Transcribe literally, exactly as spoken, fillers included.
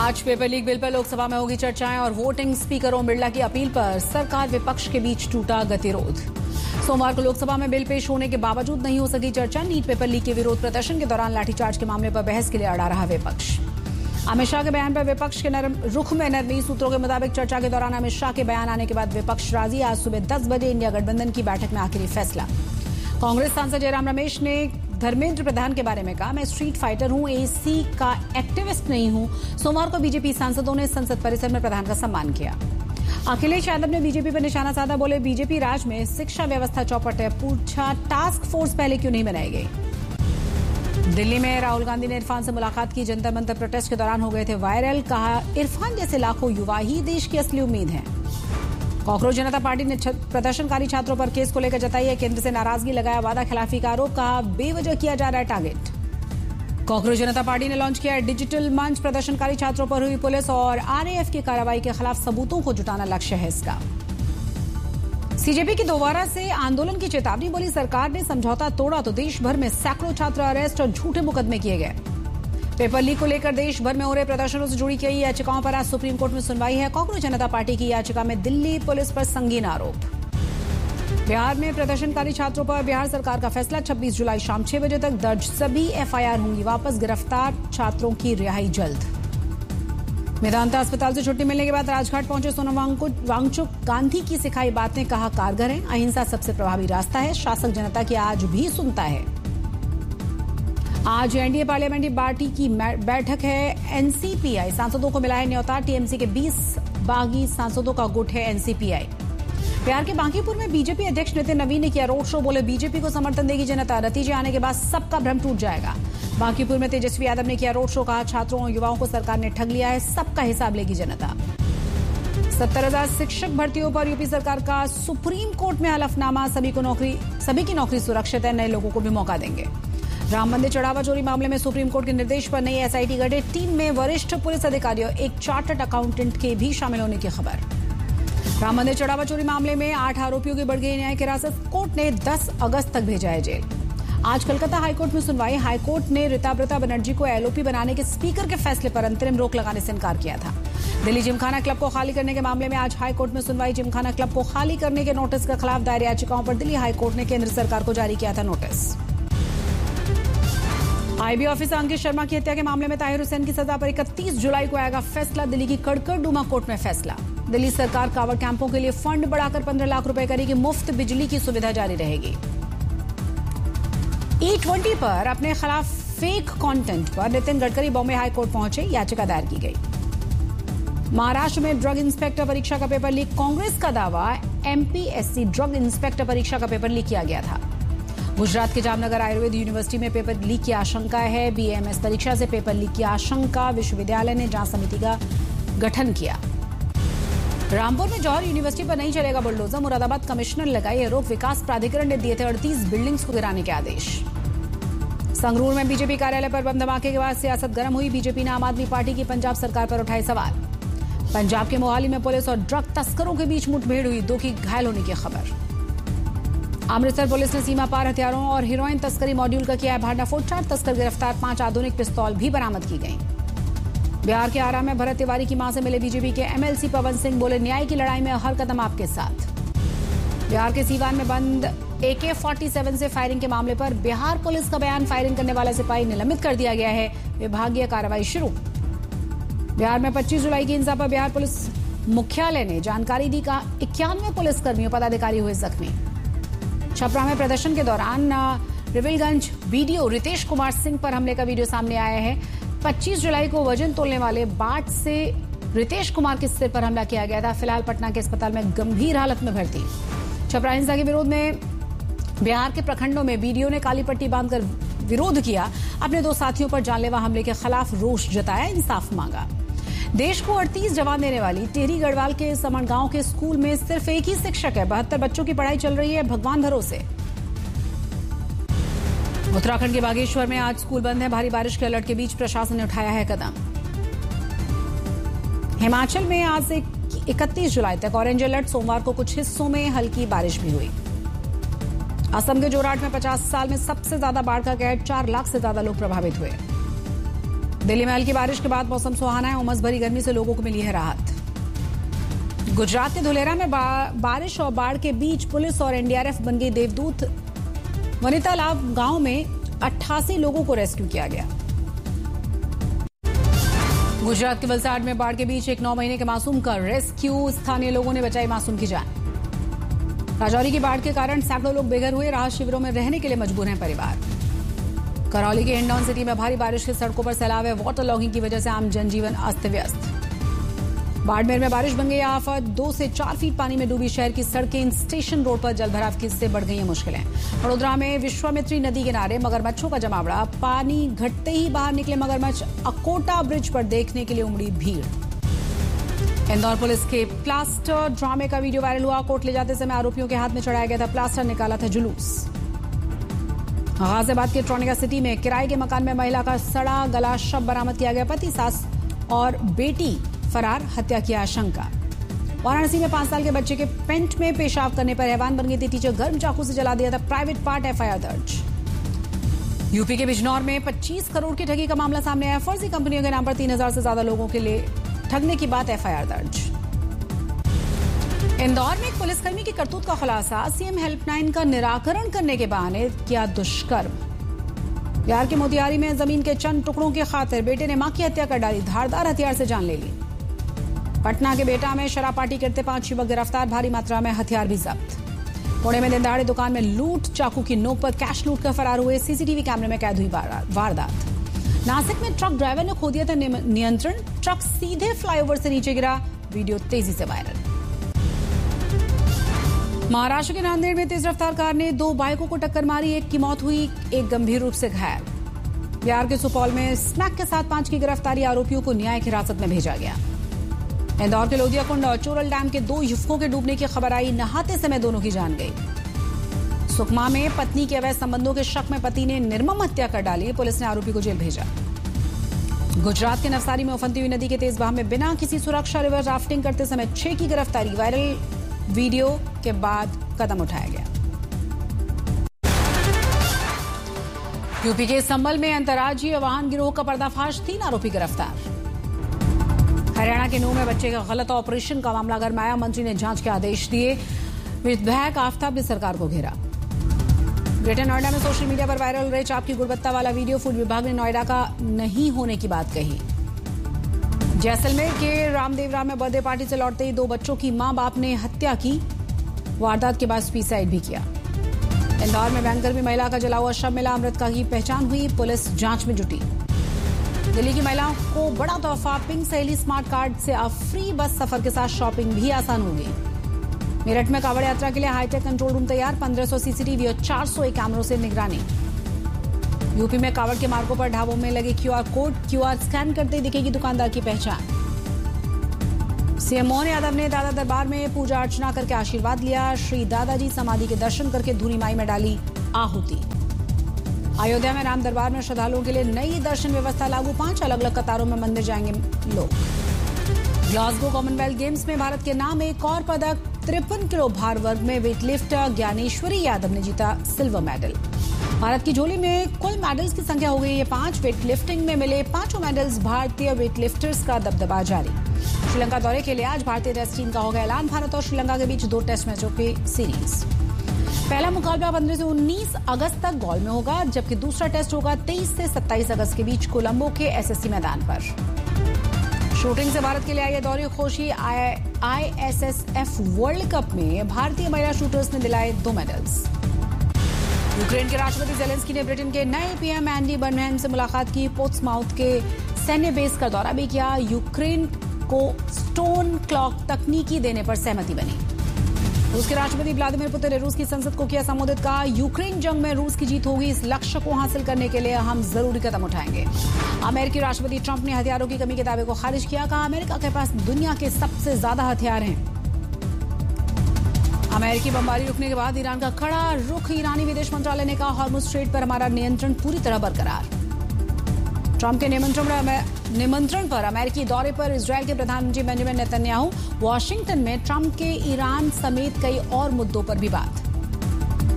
आज paper leak bill पर लोकसभा में होगी चर्चाएं और वोटिंग। स्पीकर ओम बिरला की अपील पर सरकार विपक्ष के बीच टूटा गतिरोध। सोमवार को लोकसभा में बिल पेश होने के बावजूद नहीं हो सकी चर्चा। नीट पेपर लीक के विरोध प्रदर्शन के दौरान लाठीचार्ज के मामले पर बहस के लिए अड़ा रहा विपक्ष। अमित शाह के बयान पर विपक्ष के नरम रुख में नरमी। सूत्रों के मुताबिक चर्चा के दौरान अमित शाह के बयान आने के बाद विपक्ष राजी। आज सुबह दस बजे इंडिया गठबंधन की बैठक में आखिरी फैसला। कांग्रेस सांसद जयराम रमेश ने धर्मेंद्र प्रधान के बारे में कहा, मैं स्ट्रीट फाइटर हूं, एसी का एक्टिविस्ट नहीं हूं। सोमवार को बीजेपी सांसदों ने संसद परिसर में प्रधान का सम्मान किया। अखिलेश यादव ने बीजेपी पर निशाना साधा। बोले, बीजेपी राज में शिक्षा व्यवस्था चौपट है। पूछा, टास्क फोर्स पहले क्यों नहीं बनाई गई। दिल्ली में राहुल गांधी ने इरफान से मुलाकात की। जंतर मंतर प्रोटेस्ट के दौरान हो गए थे वायरल। कहा, इरफान जैसे लाखों युवा ही देश की असली उम्मीद है। कांग्रेस जनता पार्टी ने प्रदर्शनकारी छात्रों पर केस को लेकर जताई है केंद्र से नाराजगी। लगाया वादा खिलाफी का आरोप। कहा, बेवजह किया जा रहा है टारगेट। कांग्रेस जनता पार्टी ने लॉन्च किया डिजिटल मंच। प्रदर्शनकारी छात्रों पर हुई पुलिस और आरएएफ की कार्रवाई के खिलाफ सबूतों को जुटाना लक्ष्य है इसका। सीजेपी की दोबारा से आंदोलन की चेतावनी। बोली, सरकार ने समझौता तोड़ा तो देश भर में सैकड़ों छात्र अरेस्ट और झूठे मुकदमे किए गए। पेपर लीक को लेकर देश भर में हो रहे प्रदर्शनों से जुड़ी कई याचिकाओं पर आज सुप्रीम कोर्ट में सुनवाई है। कांग्रेस जनता पार्टी की याचिका में दिल्ली पुलिस पर संगीन आरोप। बिहार में प्रदर्शनकारी छात्रों पर बिहार सरकार का फैसला। छब्बीस जुलाई शाम छह बजे तक दर्ज सभी एफआईआर होंगी वापस। गिरफ्तार छात्रों की रिहाई जल्द। मेदांता अस्पताल से छुट्टी मिलने के बाद राजघाट पहुंचे सोनम वांगचुक। गांधी की सिखाई बातें कहा कारगर है। अहिंसा सबसे प्रभावी रास्ता है। शासक जनता की आज भी सुनता है। आज एनडीए पार्लियामेंट्री पार्टी की बैठक है। एनसीपीआई सांसदों को मिला है न्योता। टीएमसी के बीस बागी सांसदों का गुट है एनसीपीआई। बिहार के बांकीपुर में बीजेपी अध्यक्ष नितिन नवीन ने किया रोड शो। बोले, बीजेपी को समर्थन देगी जनता। नतीजे आने के बाद सबका भ्रम टूट जाएगा। बांकीपुर में तेजस्वी यादव ने किया रोड शो। कहा, छात्रों और युवाओं को सरकार ने ठग लिया है। सबका हिसाब लेगी जनता। सत्तर हजार शिक्षक भर्तियों पर यूपी सरकार का सुप्रीम कोर्ट में हलफनामा। सभी को नौकरी सभी की नौकरी सुरक्षित है। नए लोगों को भी मौका देंगे। राम मंदिर चढ़ावा चोरी मामले में सुप्रीम कोर्ट के निर्देश पर नई एसआईटी गठित। टीम में वरिष्ठ पुलिस अधिकारियों एक चार्टर्ड अकाउंटेंट के भी शामिल होने की खबर। राम मंदिर चढ़ावा चोरी मामले में आठ आरोपियों की बढ़ गई न्यायिक हिरासत। कोर्ट ने दस अगस्त तक भेजा है जेल। आज कोलकाता हाईकोर्ट में सुनवाई। हाईकोर्ट ने ऋताब्रता बनर्जी को एलओपी बनाने के स्पीकर के फैसले पर अंतरिम रोक लगाने से इनकार किया था। दिल्ली जिमखाना क्लब को खाली करने के मामले में आज हाईकोर्ट में सुनवाई। जिमखाना क्लब को खाली करने के नोटिस के खिलाफ दायर याचिकाओं पर दिल्ली हाईकोर्ट ने केंद्र सरकार को जारी किया था notice. IB officer Ankit Sharma की हत्या के मामले में ताहिर हुसैन की सजा पर इकतीस जुलाई को आएगा फैसला। दिल्ली की कड़कड़डूमा कोर्ट में फैसला। दिल्ली सरकार कांवड़ कैंपों के लिए फंड बढ़ाकर पंद्रह लाख रुपए करेगी। मुफ्त बिजली की सुविधा जारी रहेगी। ई ट्वेंटी पर अपने खिलाफ फेक कंटेंट पर नितिन गडकरी बॉम्बे हाईकोर्ट पहुंचे। याचिका दायर की गई। महाराष्ट्र में ड्रग इंस्पेक्टर परीक्षा का पेपर लीक। कांग्रेस का दावा, एमपीएससी ड्रग इंस्पेक्टर परीक्षा का पेपर लीक किया गया था। गुजरात के जामनगर आयुर्वेद यूनिवर्सिटी में पेपर लीक की आशंका है। बीएमएस परीक्षा से पेपर लीक की आशंका। विश्वविद्यालय ने जांच समिति का गठन किया। रामपुर में जौहर यूनिवर्सिटी पर नहीं चलेगा बुलडोजर। मुरादाबाद कमिश्नर लगाई रोक। विकास प्राधिकरण ने दिए थे अड़तीस बिल्डिंग्स को गिराने के आदेश। संगरूर में बीजेपी कार्यालय पर बम धमाके के बाद सियासत गर्म हुई। बीजेपी ने आम आदमी पार्टी की पंजाब सरकार पर उठाए सवाल। पंजाब के मोहाली में पुलिस और ड्रग तस्करों के बीच मुठभेड़ हुई। दो की घायल होने की खबर। अमृतसर पुलिस ने सीमा पार हथियारों और हीरोइन तस्करी मॉड्यूल का किया है भांडाफोड़। चार तस्कर गिरफ्तार। पांच आधुनिक पिस्तौल भी बरामद की गई। बिहार के आरा में भरत तिवारी की मां से मिले बीजेपी के एमएलसी पवन सिंह। बोले, न्याय की लड़ाई में हर कदम आपके साथ। बिहार के सीवान में बंद एके सैंतालीस से फायरिंग के मामले पर बिहार पुलिस का बयान। फायरिंग करने वाला सिपाही निलंबित कर दिया गया है। विभागीय कार्रवाई शुरू। बिहार में पच्चीस जुलाई की हिंसा पर बिहार पुलिस मुख्यालय ने जानकारी दी। कहा, इक्यानवे पुलिसकर्मियों पदाधिकारी हुए जख्मी। छपरा में प्रदर्शन के दौरान रिविलगंज बीडीओ रितेश कुमार सिंह पर हमले का वीडियो सामने आया है। पच्चीस जुलाई को वजन तोलने वाले बाट से रितेश कुमार के सिर पर हमला किया गया था। फिलहाल पटना के अस्पताल में गंभीर हालत में भर्ती। छपरा हिंसा के विरोध में बिहार के प्रखंडों में बीडीओ ने काली पट्टी बांधकर विरोध किया। अपने दो साथियों पर जानलेवा हमले के खिलाफ रोष जताया, इंसाफ मांगा। देश को अड़तीस जवान देने वाली टेहरी गढ़वाल के समणगांव के स्कूल में सिर्फ एक ही शिक्षक है। बहत्तर बच्चों की पढ़ाई चल रही है भगवान भरोसे। उत्तराखंड के बागेश्वर में आज स्कूल बंद है। भारी बारिश के अलर्ट के बीच प्रशासन ने उठाया है कदम। हिमाचल में आज से इकतीस जुलाई तक ऑरेंज अलर्ट। सोमवार को कुछ हिस्सों में हल्की बारिश भी हुई। असम के जोरहाट में पचास साल में सबसे ज्यादा बाढ़ का कहर। चार लाख से ज्यादा लोग प्रभावित हुए। दिल्ली में हल्की बारिश के बाद मौसम सुहाना है। उमस भरी गर्मी से लोगों को मिली है राहत। गुजरात के धुलेरा में बा, बारिश और बाढ़ के बीच पुलिस और एनडीआरएफ बन गई देवदूत। वनितालाव गांव में अट्ठासी लोगों को रेस्क्यू किया गया। गुजरात के वलसाड में बाढ़ के बीच एक नौ महीने के मासूम का रेस्क्यू। स्थानीय लोगों ने बचाई मासूम की जान। राजौरी की बाढ़ के कारण सैकड़ों लोग बेघर हुए। राहत शिविरों में रहने के लिए मजबूर हैं परिवार। करौली के हिंडौन सिटी में भारी बारिश से सड़कों पर सैलाब है। वाटर लॉगिंग की वजह से आम जनजीवन अस्त व्यस्त। बाड़मेर में बारिश बन गई आफत। दो से चार फीट पानी में डूबी शहर की सड़कें। स्टेशन रोड पर जलभराव की से बढ़ गई हैं मुश्किलें। वडोदरा में विश्वामित्री नदी किनारे मगरमच्छों का जमावड़ा। पानी घटते ही बाहर निकले मगरमच्छ। अकोटा ब्रिज पर देखने के लिए उमड़ी भीड़। इंदौर पुलिस के प्लास्टर ड्रामे का वीडियो वायरल हुआ। कोर्ट ले जाते समय आरोपियों के हाथ में चढ़ाया गया था प्लास्टर, निकाला था जुलूस। गाजियाबाद के ट्रोनिका सिटी में किराए के मकान में महिला का सड़ा गला शव बरामद किया गया। पति, सास और बेटी फरार, हत्या की आशंका। वाराणसी में पांच साल के बच्चे के पेंट में पेशाब करने पर हैवान बन गई थी टीचर। गर्म चाकू से जला दिया था। प्राइवेट पार्ट एफआईआर दर्ज। यूपी के बिजनौर में पच्चीस करोड़ की ठगी का मामला सामने आया। फर्जी कंपनियों के नाम पर तीन हजार से ज्यादा लोगों के लिए ठगने की बात एफआईआर दर्ज। इंदौर में एक पुलिसकर्मी की करतूत का खुलासा। सीएम हेल्पलाइन का निराकरण करने के बहाने किया दुष्कर्म। बिहार के मोतिहारी में जमीन के चंद टुकड़ों की खातिर बेटे ने मां की हत्या कर डाली। धारदार हथियार से जान ले ली। पटना के बेटा में शराब पार्टी करते पांच युवक गिरफ्तार। भारी मात्रा में हथियार भी जब्त। पुणे में दिनदहाड़े दुकान में लूट। चाकू की नोक पर कैश लूट कर फरार हुए। सीसीटीवी कैमरे में कैद हुई वारदात। नासिक में ट्रक ड्राइवर ने खो दिया था नियंत्रण। ट्रक सीधे फ्लाईओवर से नीचे गिरा। वीडियो तेजी से वायरल। महाराष्ट्र के नांदेड़ में तेज रफ्तार कार ने दो बाइकों को टक्कर मारी। एक की मौत हुई, एक गंभीर रूप से घायल। बिहार के सुपौल में स्मैक के साथ पांच की गिरफ्तारी। आरोपियों को न्यायिक हिरासत में भेजा गया। इंदौर के लोदिया कुंड और चोरल डैम के दो युवकों के डूबने की खबर आई। नहाते समय दोनों की जान गई। सुकमा में पत्नी के अवैध संबंधों के शक में पति ने निर्मम हत्या कर डाली। पुलिस ने आरोपी को जेल भेजा। गुजरात के नवसारी में उफनती हुई नदी के तेज बहाव में बिना किसी सुरक्षा रिवर राफ्टिंग करते समय छह की गिरफ्तारी। वायरल वीडियो के बाद कदम उठाया गया। यूपी के संभल में अंतर्राज्यीय वाहन गिरोह का पर्दाफाश। तीन आरोपी गिरफ्तार। हरियाणा के नूह में बच्चे का गलत ऑपरेशन का मामला गरमाया। मंत्री ने जांच के आदेश दिए। विधायक आफ्ताब ने सरकार को घेरा। ग्रेटर नोएडा में सोशल मीडिया पर वायरल रहे चाप की गुणवत्ता वाला वीडियो। फूड विभाग ने नोएडा का नहीं होने की बात कही। जैसलमेर के रामदेवरा में बर्थडे पार्टी से लौटते ही दो बच्चों की मां बाप ने हत्या की। वारदात के बाद सुसाइड भी किया। इंदौर में बैंकर में महिला का जला हुआ शव मिला। मृतका की पहचान हुई। पुलिस जांच में जुटी। दिल्ली की महिलाओं को बड़ा तोहफा। पिंक सहेली स्मार्ट कार्ड से अब फ्री बस सफर के साथ शॉपिंग भी आसान होगी। मेरठ में कांवड़ यात्रा के लिए हाईटेक कंट्रोल रूम तैयार। पंद्रह सौ सीसीटीवी और चार सौ कैमरों से निगरानी। यूपी में कांवड़ के मार्गों पर ढाबों में लगे क्यूआर कोड। क्यूआर स्कैन करते ही दिखेगी दुकानदार की पहचान। सीएम मोहन यादव ने दादा दरबार में पूजा अर्चना करके आशीर्वाद लिया। श्री दादाजी समाधि के दर्शन करके धूरी माई में डाली आहुति। अयोध्या में राम दरबार में श्रद्धालुओं के लिए नई दर्शन व्यवस्था लागू। पांच अलग अलग कतारों में मंदिर जाएंगे लोग। ग्लासगो कॉमनवेल्थ गेम्स में भारत के नाम एक और पदक। तिरपन किलो भार वर्ग में वेटलिफ्टर ज्ञानेश्वरी यादव ने जीता सिल्वर मेडल। भारत की झोली में कुल मेडल्स की संख्या हो गई है पांच। वेटलिफ्टिंग में मिले पांचों मेडल्स। भारतीय वेटलिफ्टर्स का दबदबा जारी। श्रीलंका दौरे के लिए आज भारतीय टेस्ट टीम का होगा ऐलान। भारत और श्रीलंका के बीच दो टेस्ट मैचों की सीरीज। पहला मुकाबला पंद्रह से उन्नीस अगस्त तक गॉल में होगा, जबकि दूसरा टेस्ट होगा तेईस से सत्ताईस अगस्त के बीच कोलंबो के एसएससी मैदान पर। शूटिंग से भारत के लिए आई है दौरी खुशी। आईएसएसएफ वर्ल्ड कप में भारतीय महिला शूटर्स ने दिलाए दो मेडल्स। यूक्रेन के राष्ट्रपति जेलेंस्की ने ब्रिटेन के नए पीएम एंडी बर्नहैम से मुलाकात की। पोर्ट्समाउथ के सैन्य बेस का दौरा भी किया। यूक्रेन को स्टोन क्लॉक तकनीकी देने पर सहमति बनी। रूस के राष्ट्रपति व्लादिमीर पुतिन ने रूस की संसद को किया संबोधित। कहा यूक्रेन जंग में रूस की जीत होगी। इस लक्ष्य को हासिल करने के लिए हम जरूरी कदम उठाएंगे। अमेरिकी राष्ट्रपति ट्रंप ने हथियारों की कमी के दावे को खारिज किया। कहा अमेरिका के पास दुनिया के सबसे ज्यादा हथियार हैं। अमेरिकी बमबारी रुकने के बाद ईरान का कड़ा रुख। ईरानी विदेश मंत्रालय ने कहा हॉर्मुज स्ट्रेट पर हमारा नियंत्रण पूरी तरह बरकरार। ट्रंप के निमंत्रण निमंत्रण पर अमेरिकी दौरे पर इजरायल के प्रधानमंत्री बेंजामिन नेतन्याहू। वॉशिंगटन में ट्रंप के ईरान समेत कई और मुद्दों पर भी बात।